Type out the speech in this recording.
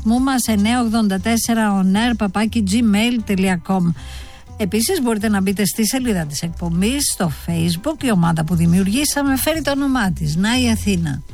σταθμού μας 984onair@gmail.com. Επίσης μπορείτε να μπείτε στη σελίδα της εκπομπής στο Facebook. Η ομάδα που δημιουργήσαμε φέρει το όνομά της, Να η Αθήνα.